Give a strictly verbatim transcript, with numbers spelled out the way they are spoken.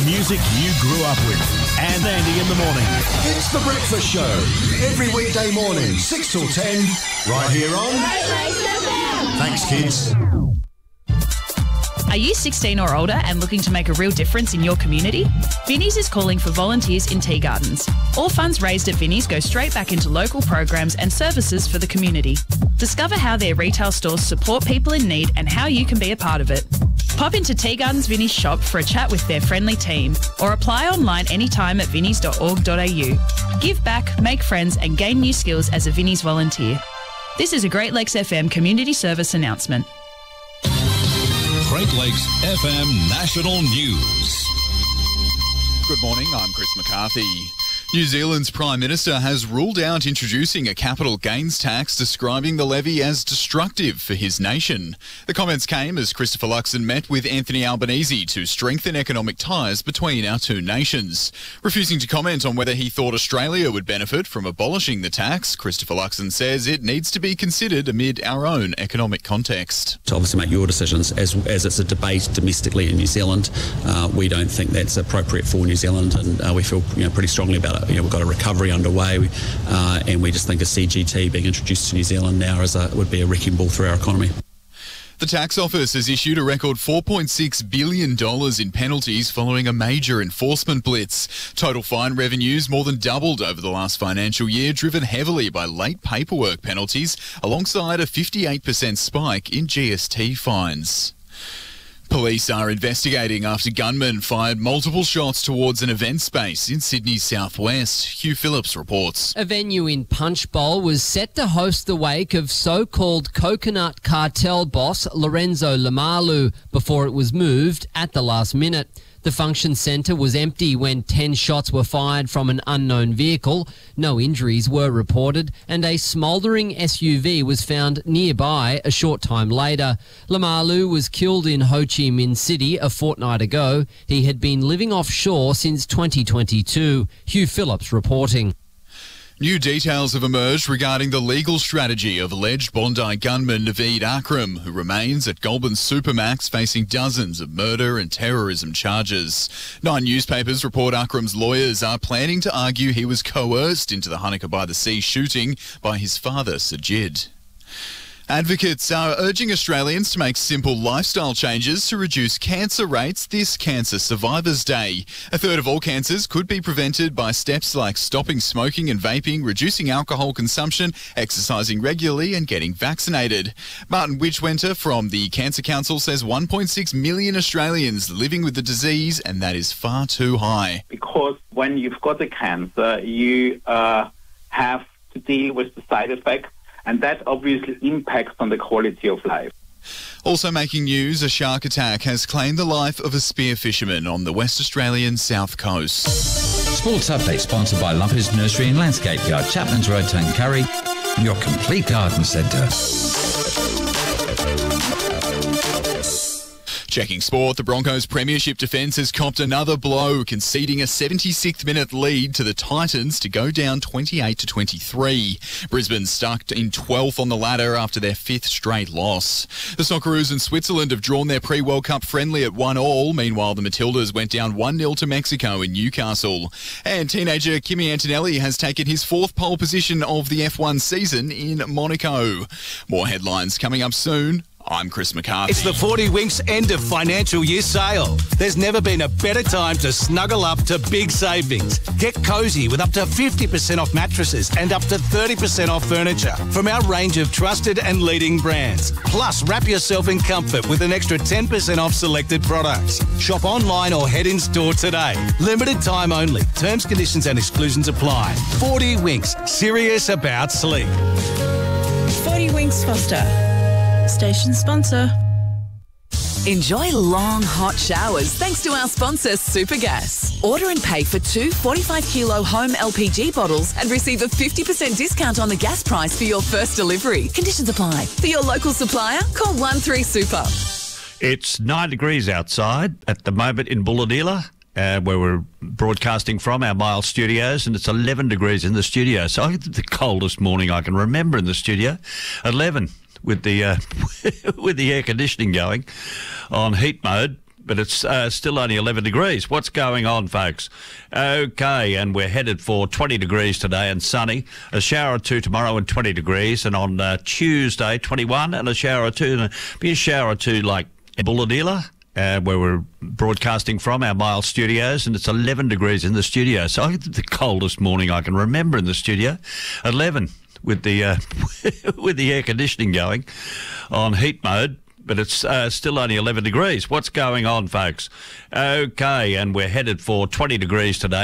music you grew up with. And Andy in the morning. It's The Breakfast Show. Every weekday morning, six till ten, right here on... Thanks, kids. Are you sixteen or older and looking to make a real difference in your community? Vinnie's is calling for volunteers in tea gardens. All funds raised at Vinnie's go straight back into local programs and services for the community. Discover how their retail stores support people in need and how you can be a part of it. Pop into Tea Gardens Vinnie's shop for a chat with their friendly team or apply online anytime at vinnies dot org dot a u. Give back, make friends and gain new skills as a Vinnie's volunteer. This is a Great Lakes F M community service announcement. Great Lakes F M National News. Good morning, I'm Chris McCarthy. New Zealand's Prime Minister has ruled out introducing a capital gains tax, describing the levy as destructive for his nation. The comments came as Christopher Luxon met with Anthony Albanese to strengthen economic ties between our two nations. Refusing to comment on whether he thought Australia would benefit from abolishing the tax, Christopher Luxon says it needs to be considered amid our own economic context. To obviously make your decisions, as as it's a debate domestically in New Zealand, uh, we don't think that's appropriate for New Zealand, and uh, we feel you know, pretty strongly about it. You know, we've got a recovery underway, uh, and we just think a C G T being introduced to New Zealand now is a, would be a wrecking ball through our economy. The tax office has issued a record four point six billion dollars in penalties following a major enforcement blitz. Total fine revenues more than doubled over the last financial year, driven heavily by late paperwork penalties, alongside a fifty-eight percent spike in G S T fines. Police are investigating after gunmen fired multiple shots towards an event space in Sydney's southwest. Hugh Phillips reports. A venue in Punchbowl was set to host the wake of so-called coconut cartel boss Lorenzo Lamalu before it was moved at the last minute. The function centre was empty when ten shots were fired from an unknown vehicle. No injuries were reported, and a smouldering S U V was found nearby a short time later. Lamalu was killed in Ho Chi Minh City a fortnight ago. He had been living offshore since twenty twenty-two. Hugh Phillips reporting. New details have emerged regarding the legal strategy of alleged Bondi gunman Naveed Akram, who remains at Goulburn Supermax facing dozens of murder and terrorism charges. Nine newspapers report Akram's lawyers are planning to argue he was coerced into the Hunaka by the Sea shooting by his father, Sajid. Advocates are urging Australians to make simple lifestyle changes to reduce cancer rates this Cancer Survivors Day. A third of all cancers could be prevented by steps like stopping smoking and vaping, reducing alcohol consumption, exercising regularly and getting vaccinated. Martin Widgwenter from the Cancer Council says one point six million Australians living with the disease, and that is far too high. Because when you've got the cancer, you uh, have to deal with the side effects, and that obviously impacts on the quality of life. Also making news, a shark attack has claimed the life of a spear fisherman on the West Australian south coast. Sports Update sponsored by Lumpers Nursery and Landscape Yard, Chapman's Road, Tuncurry, your complete garden centre. Checking sport, the Broncos' premiership defence has copped another blow, conceding a seventy-sixth minute lead to the Titans to go down twenty-eight to twenty-three. Brisbane stuck in twelfth on the ladder after their fifth straight loss. The Socceroos and Switzerland have drawn their pre-World Cup friendly at one all. Meanwhile, the Matildas went down one nil to Mexico in Newcastle. And teenager Kimi Antonelli has taken his fourth pole position of the F one season in Monaco. More headlines coming up soon. I'm Chris McCarthy. It's the forty Winks end of financial year sale. There's never been a better time to snuggle up to big savings. Get cosy with up to fifty percent off mattresses and up to thirty percent off furniture from our range of trusted and leading brands. Plus, wrap yourself in comfort with an extra ten percent off selected products. Shop online or head in store today. Limited time only. Terms, conditions and exclusions apply. forty Winks. Serious about sleep. forty Winks Foster. Station sponsor. Enjoy long, hot showers thanks to our sponsor, Supergas. Order and pay for two forty-five kilo home L P G bottles and receive a fifty percent discount on the gas price for your first delivery. Conditions apply. For your local supplier, call one three super. It's nine degrees outside at the moment in Bullanilla, uh, where we're broadcasting from our Miles studios, and it's eleven degrees in the studio. So the coldest morning I can remember in the studio, eleven. With the uh, with the air conditioning going on heat mode, but it's uh, still only eleven degrees. What's going on, folks? Okay, and we're headed for twenty degrees today and sunny. A shower or two tomorrow and twenty degrees, and on uh, Tuesday, twenty-one, and a shower or two, and a, be a shower or two like Bulladila, uh, where we're broadcasting from our Miles studios, and it's eleven degrees in the studio. So the coldest morning I can remember in the studio, eleven with the uh, with the air conditioning going on heat mode. But it's uh, still only eleven degrees. What's going on, folks? Okay, and we're headed for twenty degrees today.